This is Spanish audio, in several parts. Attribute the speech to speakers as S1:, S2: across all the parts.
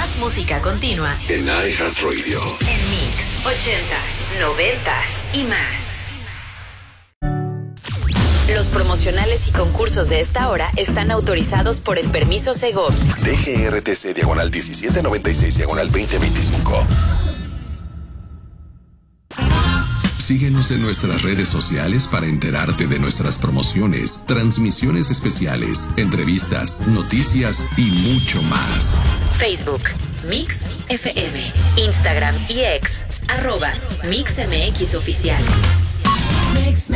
S1: Más música continua
S2: en iHeartRadio.
S1: En Mix 80s, 90s y más. Los promocionales y concursos de esta hora están autorizados por el permiso Segov.
S2: DGRTC /1796/2025. Síguenos en nuestras redes sociales para enterarte de nuestras promociones, transmisiones especiales, entrevistas, noticias y mucho más.
S1: Facebook, Mix FM, Instagram y X, @MixMXOficial.
S3: Mix.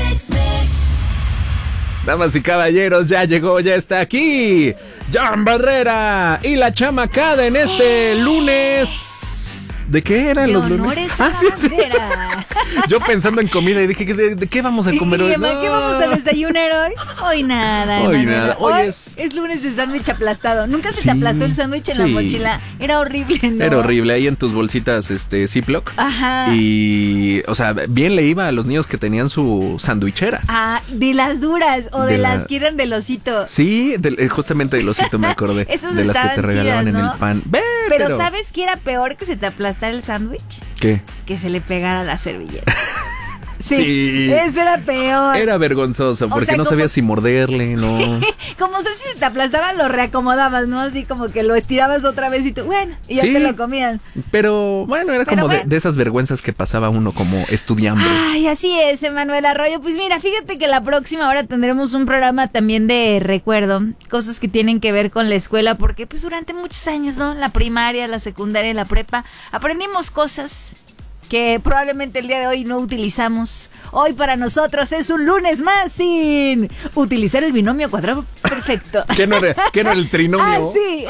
S4: Damas y caballeros, ya llegó, ya está aquí Jan Barrera y la chamacada en este lunes. ¿De qué eran los lunes?
S5: Sí.
S4: Yo pensando en comida y dije, ¿de qué vamos a comer hoy?
S5: ¿Qué vamos a desayunar hoy? Hoy nada. Hoy es lunes de sándwich aplastado. ¿Nunca se te aplastó el sándwich en la mochila? Era horrible, ¿no?
S4: Era horrible, ahí en tus bolsitas Ziploc.
S5: Ajá.
S4: Y, o sea, bien le iba a los niños que tenían su sandwichera.
S5: De las duras o de las que eran del osito.
S4: Sí, justamente del osito me acordé.
S5: Esas
S4: de las que te regalaban
S5: chidas, ¿no?
S4: en el pan.
S5: Pero ¿sabes qué era peor que se te aplastara el sándwich?
S4: ¿Qué?
S5: Que se le pegara la servilleta. Sí, eso era peor.
S4: Era vergonzoso porque no sabías si morderle, ¿no?
S5: Sí, como sé si te aplastaba lo reacomodabas, ¿no? Así como que lo estirabas otra vez y tú, bueno, y ya te lo comían.
S4: Pero bueno, era como de esas vergüenzas que pasaba uno como estudiante.
S5: Ay, así es, Emanuel Arroyo. Pues mira, fíjate que la próxima hora tendremos un programa también de recuerdo, cosas que tienen que ver con la escuela, porque pues durante muchos años, ¿no? La primaria, la secundaria, la prepa, aprendimos cosas que probablemente el día de hoy no utilizamos. Hoy para nosotros es un lunes más sin utilizar el binomio cuadrado perfecto.
S4: ¿Qué no era el trinomio?
S5: Sí.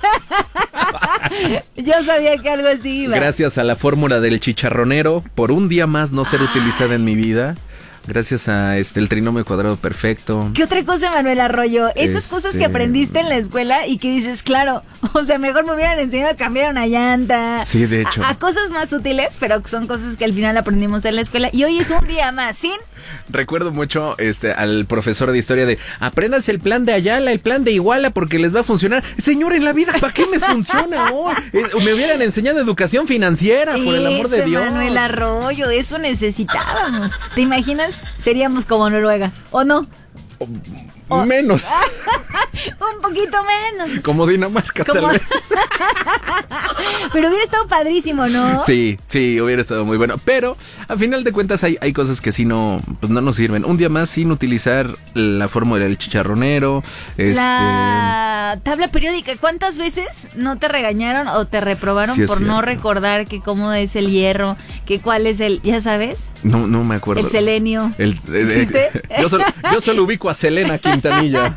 S5: Yo sabía que algo así iba.
S4: Gracias a la fórmula del chicharronero, por un día más no ser utilizada en mi vida. Gracias a el trinomio cuadrado perfecto.
S5: ¿Qué otra cosa, Manuel Arroyo? Esas cosas que aprendiste en la escuela y que dices, claro, o sea, mejor me hubieran enseñado a cambiar una llanta.
S4: Sí, de hecho.
S5: A cosas más útiles, pero son cosas que al final aprendimos en la escuela. Y hoy es un día más sin...
S4: Recuerdo mucho al profesor de historia de apréndanse el plan de Ayala, el plan de Iguala, porque les va a funcionar. Señor, en la vida, ¿para qué me funciona hoy? Me hubieran enseñado educación financiera, por el amor de Dios.
S5: Manuel Arroyo, eso necesitábamos. ¿Te imaginas? Seríamos como Noruega, ¿o no?
S4: Menos.
S5: Un poquito menos.
S4: Como Dinamarca, tal vez.
S5: Pero hubiera estado padrísimo, ¿no?
S4: Sí, hubiera estado muy bueno. Pero, a final de cuentas, hay cosas que sí no nos sirven. Un día más sin utilizar la fórmula del chicharronero.
S5: La tabla periódica. ¿Cuántas veces no te regañaron o te reprobaron por no recordar que cómo es el hierro, que cuál es el, ya sabes?
S4: No me acuerdo.
S5: El selenio.
S4: Yo solo ubico a Selena Quintanilla.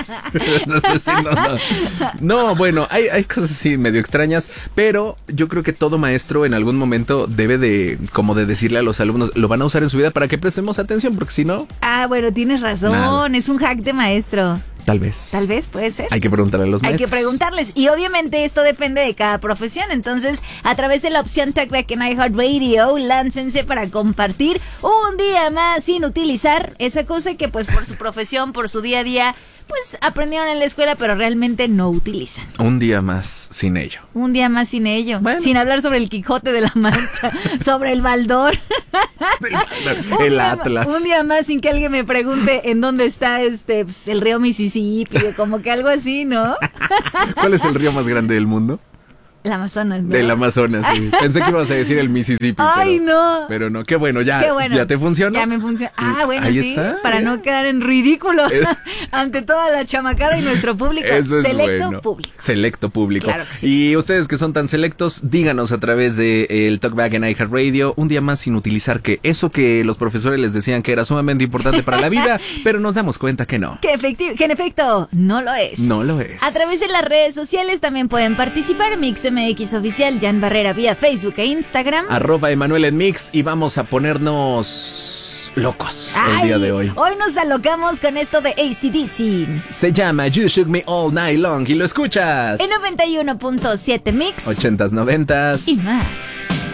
S4: No, bueno, hay cosas así medio extrañas, pero yo creo que todo maestro en algún momento debe de decirle a los alumnos, lo van a usar en su vida para que prestemos atención, porque si no...
S5: bueno, tienes razón, nada. Es un hack de maestro.
S4: Tal vez puede ser. Hay que preguntarle a los maestros.
S5: Hay que preguntarles. Y obviamente esto depende de cada profesión. Entonces, a través de la opción Talkback en iHeartRadio, láncense para compartir un día más sin utilizar esa cosa que pues por su profesión, por su día a día, pues aprendieron en la escuela, pero realmente no utilizan.
S4: Un día más sin ello.
S5: Un día más sin ello. Bueno. Sin hablar sobre el Quijote de la Mancha, sobre el Baldor.
S4: El Atlas.
S5: Un día más sin que alguien me pregunte en dónde está el río Mississippi, como que algo así, ¿no?
S4: ¿Cuál es el río más grande del mundo?
S5: El Amazonas, ¿no?
S4: Del Amazonas, sí. Pensé que ibas a decir el Mississippi.
S5: Ay, no.
S4: Pero no, qué bueno, ya te funciona.
S5: Ya me funciona. Bueno,
S4: ahí
S5: sí,
S4: está,
S5: para no quedar en ridículo ante toda la chamacada y nuestro público.
S4: Eso es
S5: selecto
S4: bueno.
S5: Público.
S4: Selecto público.
S5: Claro que sí.
S4: Y ustedes que son tan selectos, díganos a través de el Talkback en iHeartRadio, un día más sin utilizar que eso que los profesores les decían que era sumamente importante para la vida, pero nos damos cuenta que no.
S5: Que en efecto no lo es.
S4: No lo es.
S5: A través de las redes sociales también pueden participar. MixMX Oficial, Jan Barrera vía Facebook e Instagram.
S4: @Emanuel en Mix, y vamos a ponernos locos el día de hoy.
S5: Hoy nos alocamos con esto de AC/DC.
S4: Se llama You Shook Me All Night Long y lo escuchas
S5: en 91.7 Mix.
S4: 80s, 90s
S5: y más.